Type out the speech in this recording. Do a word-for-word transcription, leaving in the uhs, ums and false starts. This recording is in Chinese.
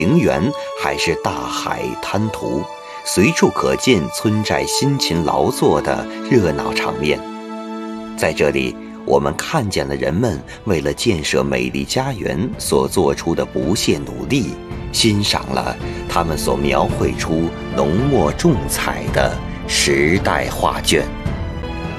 平原还是大海滩涂，随处可见村寨辛勤劳作的热闹场面。在这里，我们看见了人们为了建设美丽家园所做出的不懈努力，欣赏了他们所描绘出浓墨重彩的时代画卷。